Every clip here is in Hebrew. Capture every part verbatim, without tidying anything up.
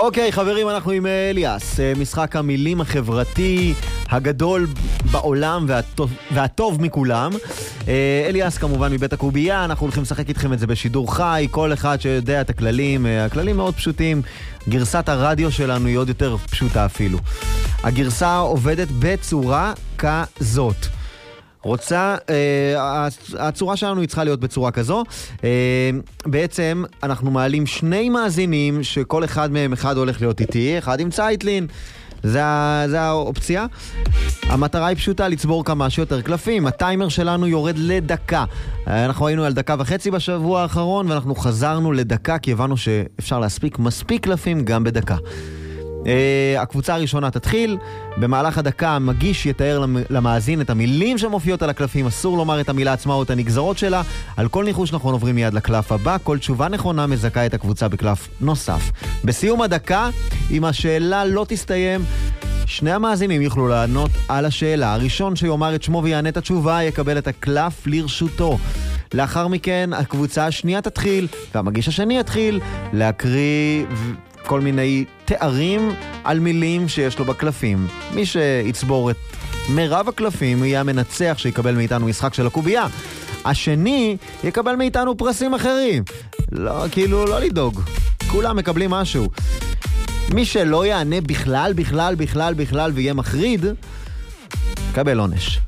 אוקיי, חברים, אנחנו עם אליאס. משחק המילים החברתי הגדול בעולם והטוב, והטוב מכולם. אליאס, כמובן, מבית הקובייה. אנחנו הולכים לשחק איתכם את זה בשידור חי. כל אחד שיודע את הכללים. הכללים מאוד פשוטים. גרסת הרדיו שלנו היא עוד יותר פשוטה אפילו. הגרסה עובדת בצורה כזאת. רוצה, אה, הצורה שלנו היא צריכה להיות בצורה כזו. אה, בעצם אנחנו מעלים שני מאזינים שכל אחד מהם, אחד הולך להיות איתי, אחד עם צייטלין. זה, זה האופציה. המטרה היא פשוטה, לצבור כמה שיותר קלפים. הטיימר שלנו יורד לדקה. אנחנו היינו על דקה וחצי בשבוע האחרון, ואנחנו חזרנו לדקה, כי הבנו שאפשר להספיק מספיק קלפים גם בדקה. Uh, הקבוצה הראשונה תתחיל. במהלך הדקה המגיש יתאר למאזין את המילים שמופיעות על הקלפים. אסור לומר את המילה עצמה או את הנגזרות שלה. על כל ניחוש נכון עוברים מיד לקלף הבא. כל תשובה נכונה מזכה את הקבוצה בקלף נוסף. בסיום הדקה, אם השאלה לא תסתיים, שני המאזינים יוכלו לענות על השאלה. הראשון שיאמר את שמו ויענה את התשובה יקבל את הקלף לרשותו. לאחר מכן הקבוצה השנייה תתחיל והמגיש השני יתחיל להקריא כל מיני תארים על מילים שיש לו בקלפים. מי שיצבור את מרב הקלפים יהיה המנצח שיקבל מאיתנו משחק של הקובייה. השני יקבל מאיתנו פרסים אחרים. לא, כאילו, לא לדאוג. כולם מקבלים משהו. מי שלא יענה בכלל, בכלל, בכלל, בכלל ויהיה מחריד, יקבל עונש.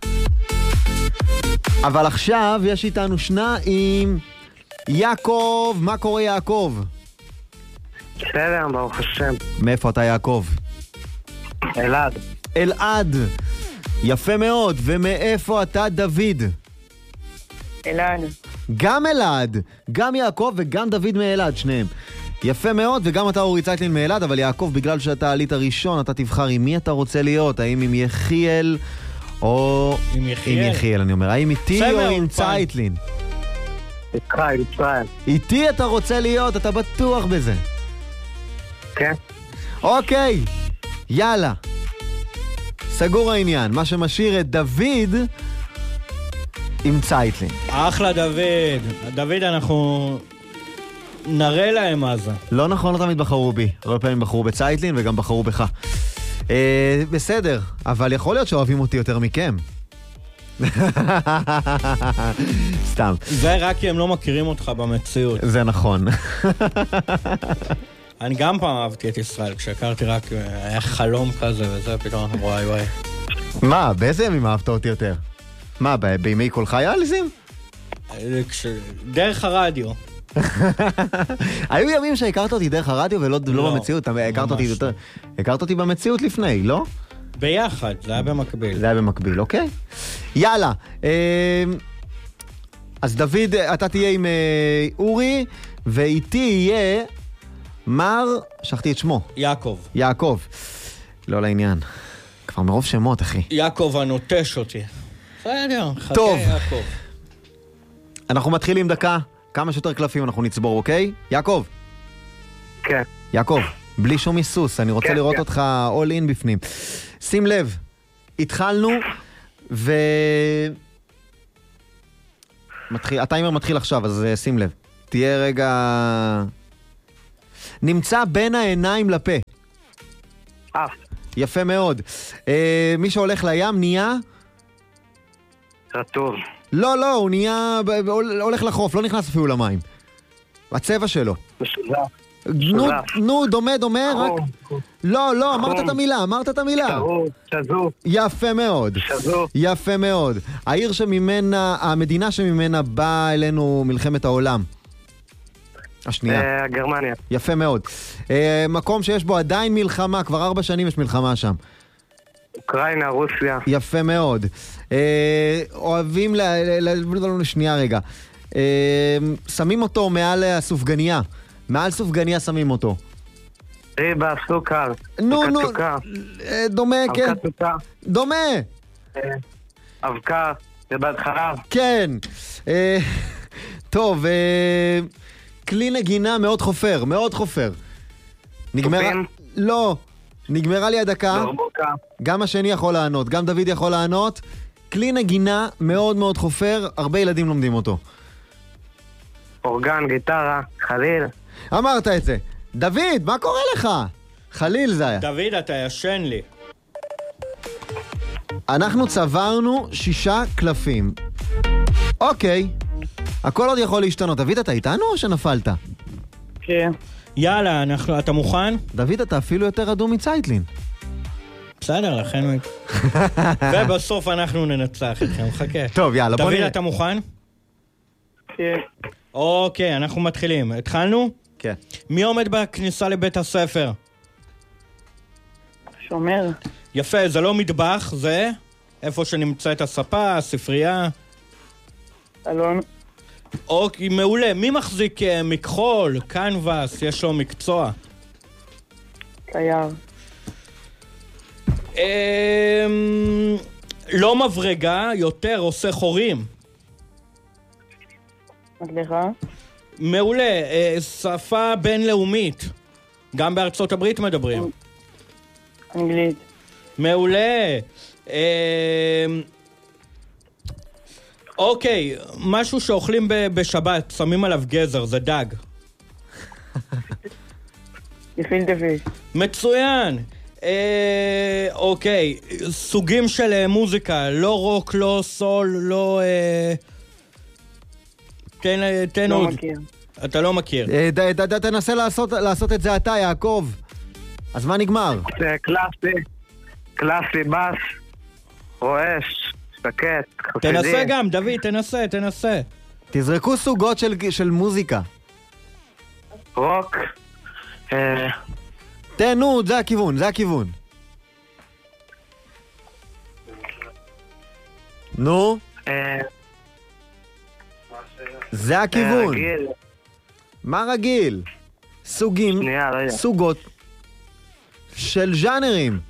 אבל עכשיו יש איתנו שניים. יעקב, מה קורה יעקב? בסדר, ברוך השם. מאיפה אתה יעקב? אלעד. אלעד. יפה מאוד. ומאיפה אתה דוד? אלעד. גם אלעד. גם יעקב וגם דוד מאלעד, שניהם. יפה מאוד, וגם אתה אורי צייטלין מאלעד, אבל יעקב, בגלל שאתה עלית ראשון, אתה תבחר עם מי אתה רוצה להיות, האם עם יחיאל או... עם יחיאל. עם יחיאל, אני אומר. האם איתי או עם צייטלין? ישראל, ישראל. איתי אתה רוצה להיות, אתה בטוח בזה. כן. אוקיי, יאללה. סגור העניין. מה שמשאיר את דוד עם צייטלין. אחלה דוד. דוד, אנחנו נראה להם מה זה. לא נכון, לא תמיד בחרו בי. הרבה פעמים בחרו בצייטלין וגם בחרו בך. אה, בסדר, אבל יכול להיות שאוהבים אותי יותר מכם. סתם. זה רק כי הם לא מכירים אותך במציאות. זה נכון. אני גם פעם אהבתי את ישראל, כשהכרתי רק, היה חלום כזה וזה, פתאום וואי וואי. מה, באיזה ימים אהבת אותי יותר? מה, בימי קולך היה לזים? דרך הרדיו. היו ימים שהכרת אותי דרך הרדיו ולא במציאות, הכרת אותי יותר, הכרת אותי במציאות לפני, לא? ביחד, זה היה במקביל. זה היה במקביל, אוקיי? יאללה, אז דוד, אתה תהיה עם אורי, ואיתי יהיה מר, שכחתי את שמו. יעקב. יעקב. לא לעניין. כבר מרוב שמות, אחי. יעקב הנוטש אותי. בסדר, חכה טוב. יעקב. אנחנו מתחילים דקה. כמה שיותר קלפים אנחנו נצבור, אוקיי? יעקב. כן. יעקב, בלי שום היסוס, אני רוצה כן, לראות כן. אותך all in בפנים. שים לב, התחלנו, ו... מתחיל, הטיימר מתחיל עכשיו, אז uh, שים לב. תהיה רגע... נמצא בין העיניים לפה. אף. יפה מאוד. Uh, מי שהולך לים נהיה... רטוב. לא, לא, הוא נהיה... הולך לחוף, לא נכנס אפילו למים. הצבע שלו. משוזף. נו, נו, דומה, דומה, רק... חום. לא, לא, אמרת חום. את המילה, אמרת את המילה. שזוף, שזוף. יפה מאוד. שזוף. יפה מאוד. העיר שממנה, המדינה שממנה באה אלינו מלחמת העולם. השנייה. אה, גרמניה. יפה מאוד. אה, מקום שיש בו עדיין מלחמה, כבר ארבע שנים יש מלחמה שם. אוקראינה, רוסיה. יפה מאוד. אה, אוהבים ל... ל... ל... שנייה רגע. אה, שמים אותו מעל הסופגניה. מעל סופגניה שמים אותו. ריבה, סוכר. נו, נו. סוכר. אה, דומה, כן. אבקת סוכר. דומה. אה, אבקה. ריבת חלב. כן. אה, טוב, אה, כלי נגינה מאוד חופר, מאוד חופר. נגמרה... תופים? לא. נגמרה לי הדקה. דרבוקה. גם השני יכול לענות, גם דוד יכול לענות. כלי נגינה מאוד מאוד חופר, הרבה ילדים לומדים אותו. אורגן, גיטרה, חליל. אמרת את זה. דוד, מה קורה לך? חליל זה היה. דוד, אתה ישן לי. אנחנו צברנו שישה קלפים. אוקיי. הכל עוד יכול להשתנות. דוד, אתה איתנו או שנפלת? כן. יאללה, אנחנו, אתה מוכן? דוד, אתה אפילו יותר אדום מצייטלין. בסדר, לכן הוא... ובסוף אנחנו ננצח אתכם, חכה. טוב, יאללה, בוא דוד, נראה. אתה מוכן? כן. אוקיי, אנחנו מתחילים. התחלנו? כן. מי עומד בכניסה לבית הספר? שומר. יפה, זה לא מטבח, זה איפה שנמצאת הספה, הספרייה. אלון. אוקיי, מעולה. מי מחזיק אה, מכחול, קנבס, יש לו מקצוע? קייר. אה, לא מברגה, יותר עושה חורים. מקדחה. מעולה. אה, שפה בינלאומית. גם בארצות הברית מדברים. אנגלית. מעולה. אה, אוקיי, משהו שאוכלים ב- בשבת, שמים עליו גזר, זה דג. גפילטה פיש. מצוין. אה, אוקיי, סוגים של אה, מוזיקה, לא רוק, לא סול, לא... אה, תן, אה, תן לא עוד. מכיר. אתה לא מכיר. אה, ד- ד- ד- תנסה לעשות- לעשות את זה אתה, יעקב. אז מה נגמר? זה קלאסי, קלאסי בס, רועש, שקט, חסידי. תנסה גם, דוד, תנסה, תנסה. תזרקו סוגות של, של מוזיקה. רוק, אה, תן, נו, זה הכיוון, זה הכיוון. נו, אה, זה הכיוון. רגיל, מה רגיל? סוגים, שנייה, לא יודע. סוגות של ז'אנרים.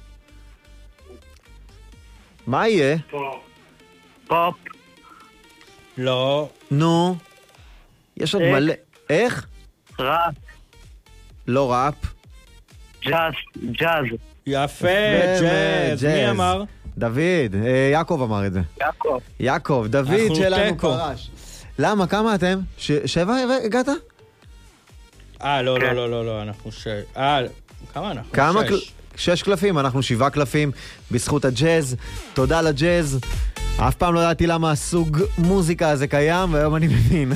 מה יהיה? פופ, לא. נו, יש עוד איך? מלא... איך? ראפ, לא ראפ. ג'אז, ג'אז, יפה, באמת, ג'אז. מי אמר? דוד, אה, יעקב אמר את זה. יעקב. יעקב, דוד אנחנו שלנו תיקו. פרש. למה? כמה אתם? ש- שבע הגעת? אה, לא, כן. לא, לא, לא, לא, אנחנו ש... אה, כמה אנחנו? כמה? שש. קל- שש קלפים, אנחנו שבעה קלפים בזכות הג'אז. תודה לג'אז. אף פעם לא ידעתי למה הסוג מוזיקה הזה קיים, והיום אני מבין.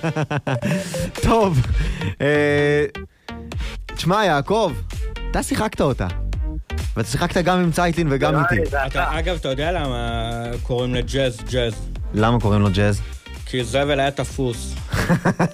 טוב. אה, תשמע, יעקב, אתה שיחקת אותה. ואתה שיחקת גם עם צייטלין וגם די, איתי. זה אתה. אתה, אגב, אתה יודע למה קוראים לג'אז ג'אז? למה קוראים לו ג'אז? כי זבל היה תפוס.